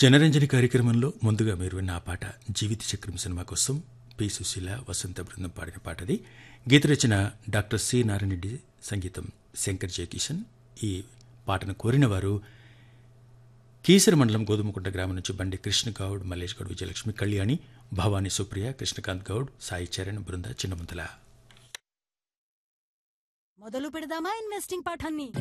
జనరంజని కార్యక్రమంలో ముందుగా మీరు విన్న ఆ పాట జీవిత చక్రం సినిమా కోసం పి సుశీల వసంత బృందం పాడిన పాటది. గీత రచన డాక్టర్ సి నారాయణరెడ్డి, సంగీతం శంకర్ జయకిషన్. ఈ పాటను కోరిన వారు కీసర మండలం గోధుమకుంట గ్రామం నుంచి బండి కృష్ణ గౌడ్, మల్లేష్ గౌడ్, విజయలక్ష్మి, కళ్యాణి, భవానీ, సుప్రియ, కృష్ణకాంత్ గౌడ్, సాయి చరణ్, బృంద చిన్నముంతల. మొదలు పెడదామా ఇన్వెస్టింగ్ పాఠాన్ని?